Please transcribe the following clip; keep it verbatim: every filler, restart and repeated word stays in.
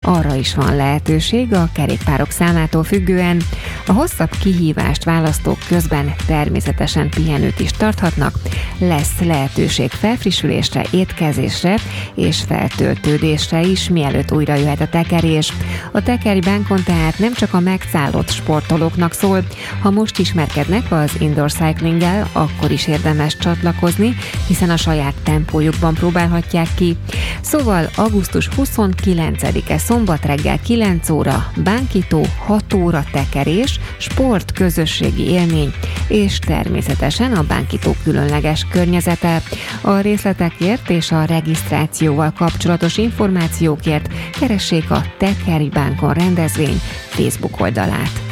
arra is van lehetőség a kerékpárok számától függően. A hosszabb kihívást választók közben természetesen pihenőt is tarthatnak, lesz lehetőség felfrissülésre, étkezésre és feltöltődésre is, mielőtt újra jöhet a tekerés. A tekeri bánkon tehát nem csak a megszállott sportolóknak szól, ha most ismerkednek az indoor cyclinggel, akkor is érdemes csatlakozni, hiszen a saját tempójukban próbálhatják ki. Szóval augusztus huszonkilencedike szombat reggel kilenc óra, bánkító, hat óra tekerés, sport, közösségi élmény, és természetesen a bánkító különleges környezete. A részletekért és a regisztrációval kapcsolatos információkért keressék a Tekeri Bánkon rendezvény Facebook oldalát.